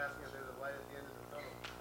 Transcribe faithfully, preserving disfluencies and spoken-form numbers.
passing and there's a light at the end of the tunnel.